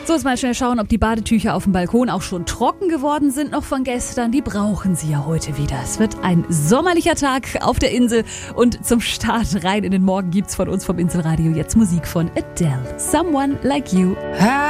So, jetzt mal schnell schauen, ob die Badetücher auf dem Balkon auch schon trocken geworden sind noch von gestern. Die brauchen sie ja heute wieder. Es wird ein sommerlicher Tag auf der Insel und zum Start rein in den Morgen gibt's von uns vom Inselradio jetzt Musik von Adele. Someone Like You.